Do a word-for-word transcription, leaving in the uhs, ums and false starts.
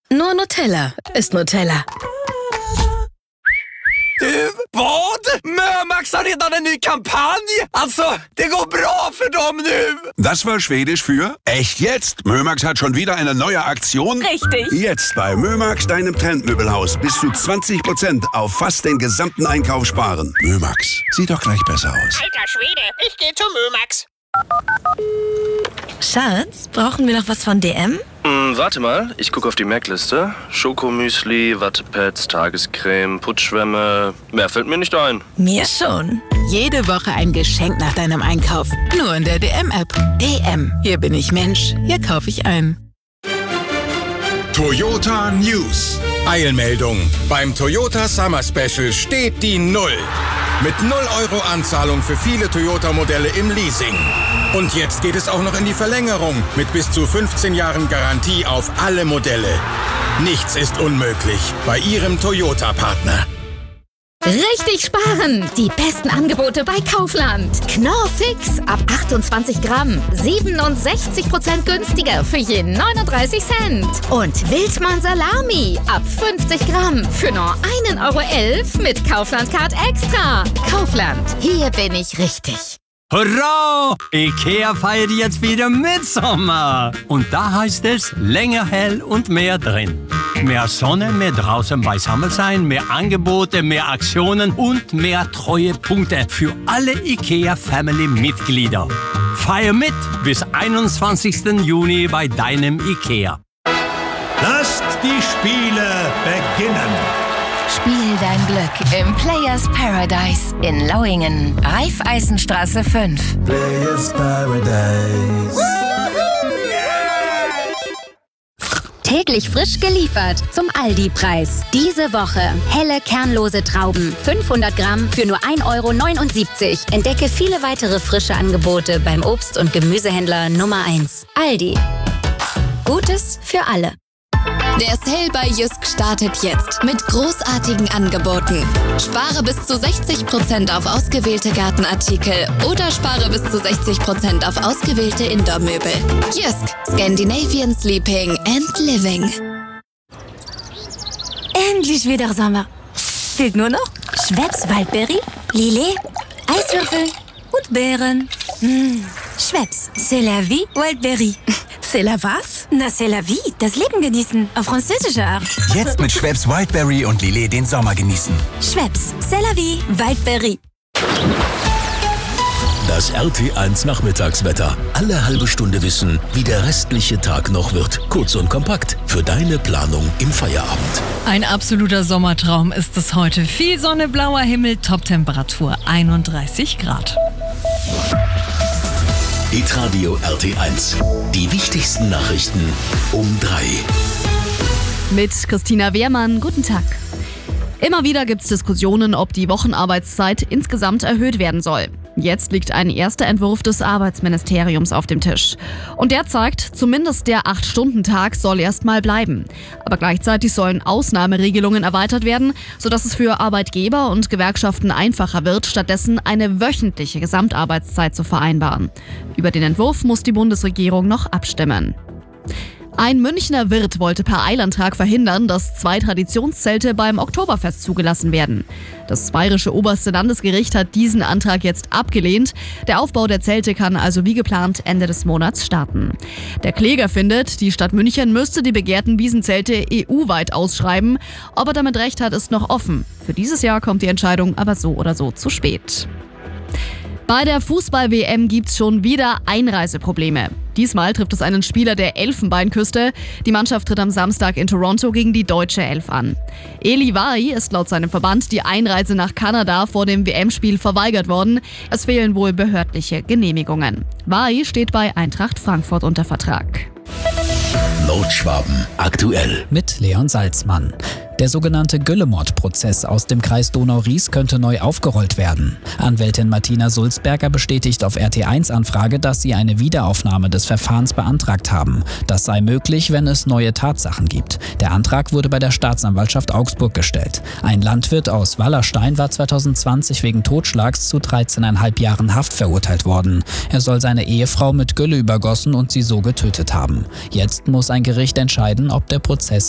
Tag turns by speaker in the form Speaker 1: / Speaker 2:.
Speaker 1: Nur Nutella ist Nutella.
Speaker 2: Du, vad? Mömax har redan en ny kampanj! Alltså, det går bra för dem nu!
Speaker 3: Das war Schwedisch für echt jetzt. Mömax hat schon wieder eine neue Aktion.
Speaker 1: Richtig.
Speaker 3: Jetzt bei Mömax, deinem Trendmöbelhaus, bis zu zwanzig Prozent auf fast den gesamten Einkauf sparen. Mömax, sieht doch gleich besser aus.
Speaker 4: Alter Schwede, ich gehe zu Mömax.
Speaker 1: Schatz, brauchen wir noch was von D M?
Speaker 5: Hm, warte mal, ich gucke auf die Merkliste. Schokomüsli, Wattepads, Tagescreme, Putzschwämme. Mehr fällt mir nicht ein.
Speaker 1: Mir schon.
Speaker 6: Jede Woche ein Geschenk nach deinem Einkauf. Nur in der D M-App. D M. Hier bin ich Mensch. Hier kaufe ich ein.
Speaker 7: Toyota News. Eilmeldung. Beim Toyota Summer Special steht die Null. Mit null Euro Anzahlung für viele Toyota-Modelle im Leasing. Und jetzt geht es auch noch in die Verlängerung mit bis zu fünfzehn Jahren Garantie auf alle Modelle. Nichts ist unmöglich bei Ihrem Toyota-Partner.
Speaker 8: Richtig sparen! Die besten Angebote bei Kaufland. Knorr Fix ab achtundzwanzig Gramm. siebenundsechzig Prozent günstiger für je neununddreißig Cent. Und Wildmann Salami ab fünfzig Gramm für nur ein Euro elf mit Kaufland Card Extra. Kaufland, hier bin ich richtig.
Speaker 9: Hurra! Ikea feiert jetzt wieder Mitsommer. Und da heißt es länger hell und mehr drin. Mehr Sonne, mehr draußen beisammen sein, mehr Angebote, mehr Aktionen und mehr Treuepunkte für alle Ikea-Family-Mitglieder. Feier mit bis einundzwanzigsten Juni bei deinem Ikea.
Speaker 10: Lasst die Spiele beginnen.
Speaker 11: Spiel dein Glück im Players Paradise in Lauingen. Raiffeisenstraße fünf.
Speaker 10: Players Paradise.
Speaker 12: Täglich frisch geliefert zum Aldi-Preis. Diese Woche helle, kernlose Trauben. fünfhundert Gramm für nur ein Euro neunundsiebzig. Entdecke viele weitere frische Angebote beim Obst- und Gemüsehändler Nummer eins. Aldi. Gutes für alle.
Speaker 13: Der Sale bei Jysk startet jetzt mit großartigen Angeboten. Spare bis zu sechzig Prozent auf ausgewählte Gartenartikel oder spare bis zu sechzig Prozent auf ausgewählte Indoor-Möbel. Jysk, Scandinavian Sleeping and Living.
Speaker 14: Endlich wieder Sommer. Fehlt nur noch Schweppes Waldberry, Lillet, Eiswürfel und Beeren. Mmh. Schweppes, c'est la vie, Waldberry.
Speaker 1: C'est la was?
Speaker 14: Na, c'est la vie, das Leben genießen, auf französische Art.
Speaker 15: Jetzt mit Schweppes Wildberry und Lillet den Sommer genießen.
Speaker 14: Schweppes, c'est la vie, Waldberry.
Speaker 16: Das R T eins Nachmittagswetter. Alle halbe Stunde wissen, wie der restliche Tag noch wird. Kurz und kompakt für deine Planung im Feierabend.
Speaker 17: Ein absoluter Sommertraum ist es heute. Viel Sonne, blauer Himmel, Toptemperatur einunddreißig Grad.
Speaker 16: Hitradio R T eins. Die wichtigsten Nachrichten um drei.
Speaker 18: Mit Christina Wehrmann, guten Tag. Immer wieder gibt es Diskussionen, ob die Wochenarbeitszeit insgesamt erhöht werden soll. Jetzt liegt ein erster Entwurf des Arbeitsministeriums auf dem Tisch. Und der zeigt, zumindest der acht Stunden Tag soll erstmal bleiben. Aber gleichzeitig sollen Ausnahmeregelungen erweitert werden, sodass es für Arbeitgeber und Gewerkschaften einfacher wird, stattdessen eine wöchentliche Gesamtarbeitszeit zu vereinbaren. Über den Entwurf muss die Bundesregierung noch abstimmen. Ein Münchner Wirt wollte per Eilantrag verhindern, dass zwei Traditionszelte beim Oktoberfest zugelassen werden. Das bayerische oberste Landesgericht hat diesen Antrag jetzt abgelehnt. Der Aufbau der Zelte kann also wie geplant Ende des Monats starten. Der Kläger findet, die Stadt München müsste die begehrten Wiesenzelte E U-weit ausschreiben. Ob er damit recht hat, ist noch offen. Für dieses Jahr kommt die Entscheidung aber so oder so zu spät. Bei der Fußball-W M gibt's schon wieder Einreiseprobleme. Diesmal trifft es einen Spieler der Elfenbeinküste. Die Mannschaft tritt am Samstag in Toronto gegen die deutsche Elf an. Eli Wahi ist laut seinem Verband die Einreise nach Kanada vor dem W M-Spiel verweigert worden. Es fehlen wohl behördliche Genehmigungen. Wahi steht bei Eintracht Frankfurt unter Vertrag.
Speaker 16: Nordschwaben aktuell.
Speaker 19: Mit Leon Salzmann. Der sogenannte Güllemord-Prozess aus dem Kreis Donau-Ries könnte neu aufgerollt werden. Anwältin Martina Sulzberger bestätigt auf R T eins Anfrage, dass sie eine Wiederaufnahme des Verfahrens beantragt haben. Das sei möglich, wenn es neue Tatsachen gibt. Der Antrag wurde bei der Staatsanwaltschaft Augsburg gestellt. Ein Landwirt aus Wallerstein war zweitausendzwanzig wegen Totschlags zu dreizehneinhalb Jahren Haft verurteilt worden. Er soll seine Ehefrau mit Gülle übergossen und sie so getötet haben. Jetzt muss ein Gericht entscheiden, ob der Prozess